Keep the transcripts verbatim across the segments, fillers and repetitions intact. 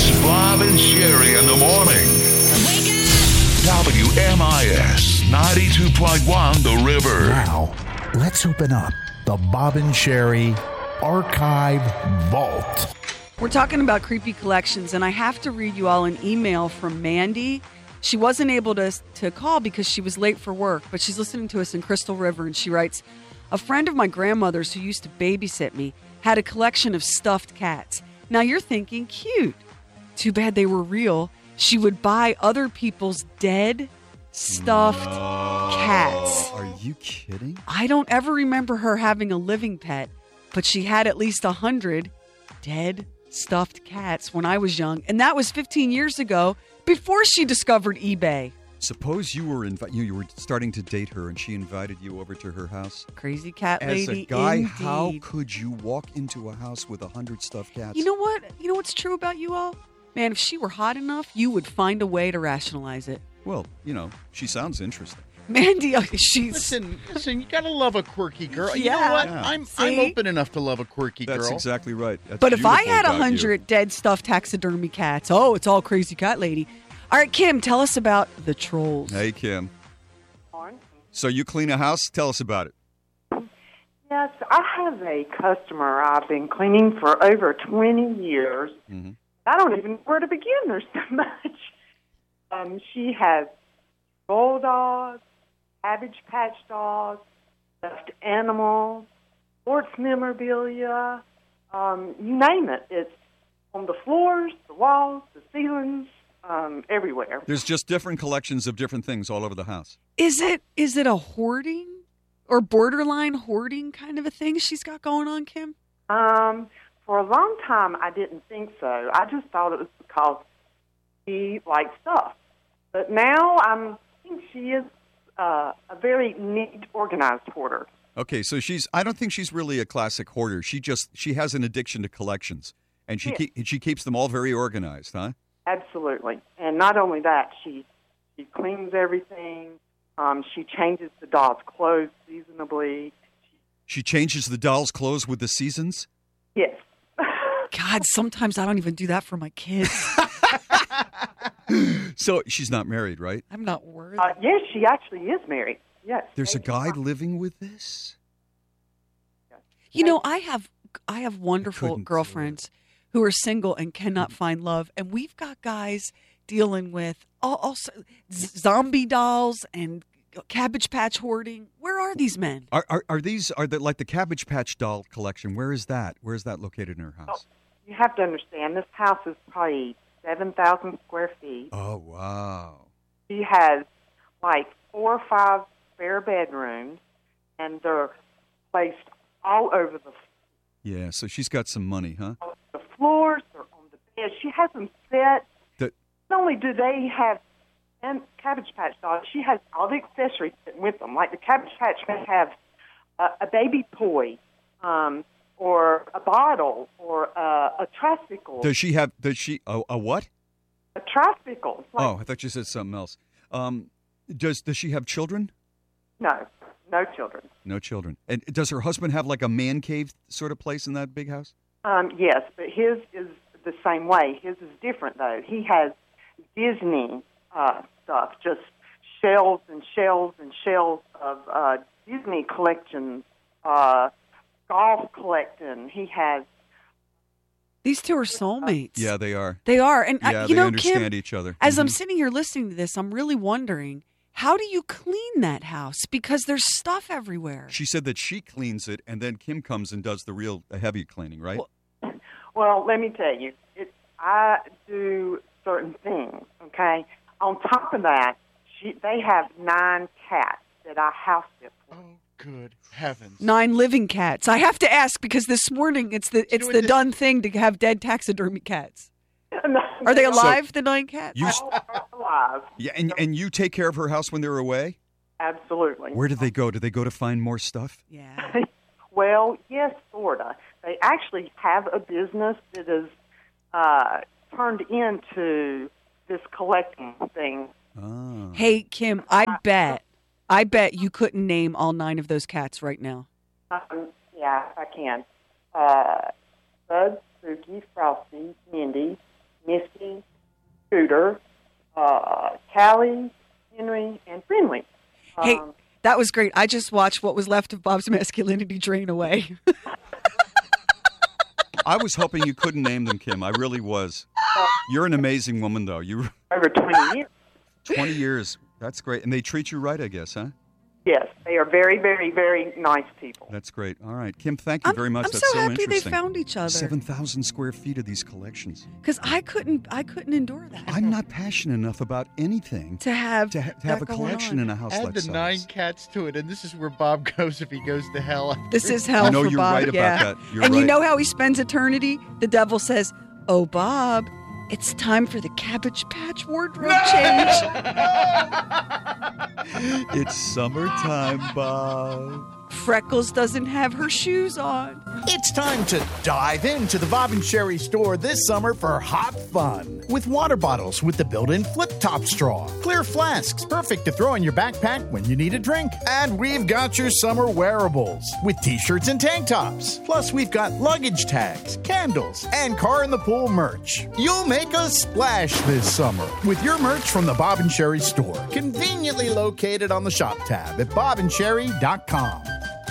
It's Bob and Sherry in the morning. Wake up! W M I S ninety-two point one The River. Now, let's open up the Bob and Sherry Archive Vault. We're talking about creepy collections, and I have to read you all an email from Mandy. She wasn't able to, to call because she was late for work, but she's listening to us in Crystal River, and she writes, a friend of my grandmother's who used to babysit me had a collection of stuffed cats. Now you're thinking, cute. Too bad they were real. She would buy other people's dead, stuffed cats. Are you kidding? I don't ever remember her having a living pet, but she had at least a hundred dead, stuffed cats when I was young. And that was fifteen years ago, before she discovered eBay. Suppose you were invi- you, you were starting to date her and she invited you over to her house. Crazy cat As lady, a guy, indeed. how could you walk into a house with a hundred stuffed cats? You know what? You know what's true about you all? Man, if she were hot enough, you would find a way to rationalize it. Well, you know, she sounds interesting. Mandy, she's... Listen, listen, you gotta love a quirky girl. You know Yeah. what? Yeah. I'm See? I'm open enough to love a quirky That's girl. exactly right. That's But if I beautiful had a about you. hundred dead stuffed taxidermy cats, oh, it's all crazy cat lady. All right, Kim, tell us about the trolls. Hey, Kim. So you clean a house? Tell us about it. Yes, I have a customer I've been cleaning for over twenty years. Mm-hmm. I don't even know where to begin. There's so much. Um, she has bulldogs, Cabbage Patch dogs, stuffed animals, sports memorabilia, um, you name it. It's on the floors, the walls, the ceilings, um, everywhere. There's just different collections of different things all over the house. Is it is it a hoarding or borderline hoarding kind of a thing she's got going on, Kim? Um, for a long time, I didn't think so. I just thought it was because she liked stuff. But now I'm, I think she is uh, a very neat, organized hoarder. Okay, so she's I don't think she's really a classic hoarder. She just she has an addiction to collections. And she Yeah. keep, she keeps them all very organized, huh? Absolutely. And not only that, she she cleans everything. Um, she changes the doll's clothes seasonably. She changes the doll's clothes with the seasons? Yes. God, sometimes I don't even do that for my kids. So she's not married, right? I'm not worried. uh, yes, she actually is married. Yes. There's a guy living with this? You know, I have I have wonderful couldn't do girlfriends who are single and cannot find love, and we've got guys dealing with all, also z- zombie dolls and Cabbage Patch hoarding. Where are these men? Are are, are these are they like the Cabbage Patch doll collection? Where is that? Where is that located in her house? You have to understand, this house is probably seven thousand square feet. Oh, wow. She has like four or five spare bedrooms, and they're placed all over the, Yeah, so she's got some money, huh? the floors. They're on the bed. She has them set. The, Not only do they have and Cabbage Patch dolls, she has all the accessories sitting with them. Like the Cabbage Patch may have a, a baby toy, um, or a bottle, or a, a tricycle. does she have, does she, a, a what? A tricycle. Like, Oh, I thought you said something else. Um, does does she have children? No, no children. No children. And does her husband have like a man cave sort of place in that big house? Um, yes, but his is the same way. His is different, though. He has Disney uh, stuff, just shelves and shelves and shelves of uh, Disney collections, uh, golf collecting. He has. These two are soulmates. Yeah, they are. They are. And I, Yeah, you they know, understand Kim, each other. as I'm Mhm. sitting here listening to this, I'm really wondering, how do you clean that house? Because there's stuff everywhere. She said that she cleans it, and then Kim comes and does the real uh, heavy cleaning, right? Well- Well, let me tell you, it, I do certain things. Okay. On top of that, she, they have nine cats that I house sit for. Oh, good heavens! Nine living cats. I have to ask because this morning it's the it's know the what this- done thing to have dead taxidermy cats. Are they alive, the nine cats? You, All are alive. yeah, and and you take care of her house when they're away. Absolutely. Where do they go? Do they go to find more stuff? Yeah. Well, yes, sorta. They actually have a business that is uh, turned into this collecting thing. Ah. Hey, Kim, I bet, I bet you couldn't name all nine of those cats right now. Um, yeah, I can. Uh, Bud, Spooky, Frosty, Mindy, Misty, Schroeder, uh, Callie, Henry, and Friendly. Hey, Um, that was great. I just watched what was left of Bob's Masculinity drain away. I was hoping you couldn't name them, Kim. I really was. You're an amazing woman, though. You over twenty years. twenty years. That's great. And they treat you right, I guess, huh? Yes, they are very, very, very nice people. That's great. All right. Kim, thank you I'm, very much. I'm That's so so happy they interesting. found each other. seven thousand square feet of these collections. Because I couldn't, I couldn't endure that. I'm not passionate enough about anything to have to, ha- to have a that going collection on. in a house Add like the size. nine cats to it, and this is where Bob goes if he goes to hell. This is hell I know for you're Bob. right about yeah. that. You're and you right. know how he spends eternity? The devil says, "Oh, Bob, it's time for the Cabbage Patch wardrobe change." It's summertime, Bob. Freckles doesn't have her shoes on. It's time to dive into the Bob and Sherry store this summer for hot fun. With water bottles with the built-in flip-top straw. Clear flasks, perfect to throw in your backpack when you need a drink. And we've got your summer wearables with t-shirts and tank tops. Plus, we've got luggage tags, candles, and car in the pool merch. You'll make a splash this summer with your merch from the Bob and Sherry store. Conveniently located on the shop tab at bob and sherry dot com.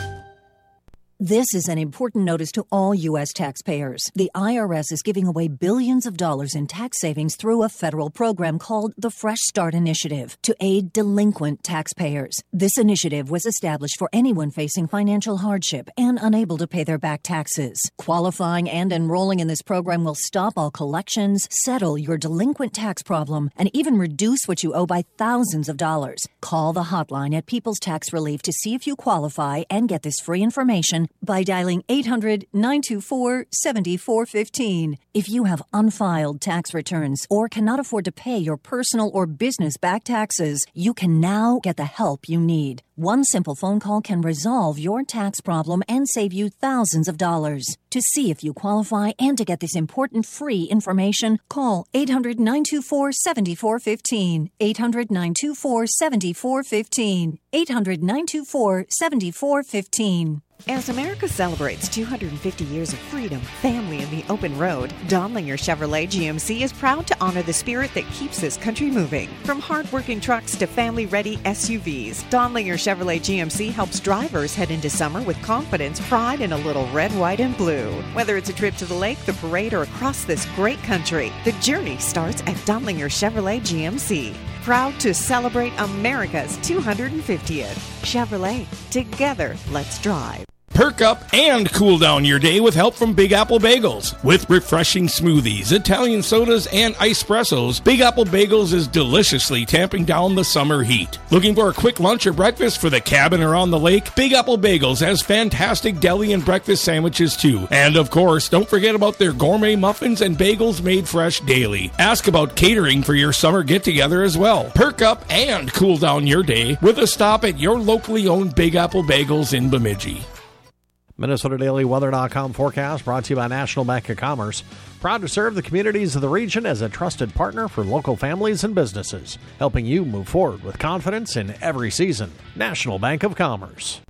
This is an important notice to all U S taxpayers. The I R S is giving away billions of dollars in tax savings through a federal program called the Fresh Start Initiative to aid delinquent taxpayers. This initiative was established for anyone facing financial hardship and unable to pay their back taxes. Qualifying and enrolling in this program will stop all collections, settle your delinquent tax problem, and even reduce what you owe by thousands of dollars. Call the hotline at People's Tax Relief to see if you qualify and get this free information by dialing eight hundred, nine two four, seven four one five. If you have unfiled tax returns or cannot afford to pay your personal or business back taxes, you can now get the help you need. One simple phone call can resolve your tax problem and save you thousands of dollars. To see if you qualify and to get this important free information, call eight hundred, nine two four, seven four one five, eight hundred, nine two four, seven four one five, eight hundred, nine two four, seven four one five. As America celebrates two hundred fifty years of freedom, family, and the open road, Donlinger Chevrolet G M C is proud to honor the spirit that keeps this country moving. From hard-working trucks to family-ready S U Vs, Donlinger Chevrolet G M C helps drivers head into summer with confidence, pride, and a little red, white, and blue. Whether it's a trip to the lake, the parade, or across this great country, the journey starts at Donlinger Chevrolet G M C. Proud to celebrate America's two hundred fiftieth. Chevrolet, together, let's drive. Perk up and cool down your day with help from Big Apple Bagels. With refreshing smoothies, Italian sodas, and espressos, Big Apple Bagels is deliciously tamping down the summer heat. Looking for a quick lunch or breakfast for the cabin or on the lake? Big Apple Bagels has fantastic deli and breakfast sandwiches too. And of course, don't forget about their gourmet muffins and bagels made fresh daily. Ask about catering for your summer get-together as well. Perk up and cool down your day with a stop at your locally owned Big Apple Bagels in Bemidji. Minnesota Daily Weather dot com forecast brought to you by National Bank of Commerce. Proud to serve the communities of the region as a trusted partner for local families and businesses, helping you move forward with confidence in every season. National Bank of Commerce.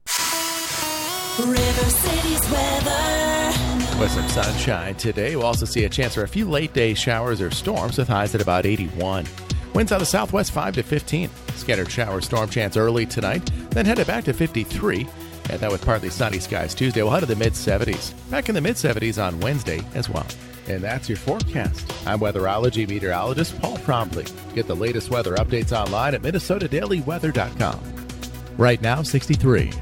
River City's weather. With some sunshine today, we'll also see a chance for a few late day showers or storms with highs at about eighty-one. Winds out of southwest five to fifteen. Scattered shower storm chance early tonight, then headed back to fifty-three. And that with partly sunny skies Tuesday, we'll head to the mid-seventies. Back in the mid-seventies on Wednesday as well. And that's your forecast. I'm weatherology meteorologist Paul Trombley. Get the latest weather updates online at Minnesota Daily Weather dot com. Right now, sixty-three.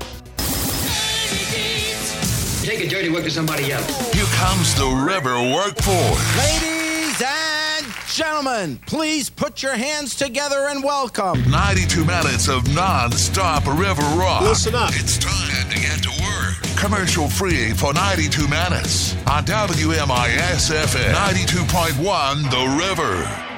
Take a dirty work to somebody else. Here comes the river workforce. Ladies and gentlemen, please put your hands together and welcome ninety-two minutes of non-stop river rock. Listen up. It's time to get to work. Commercial free for ninety-two minutes on W M I S F M ninety-two point one The River.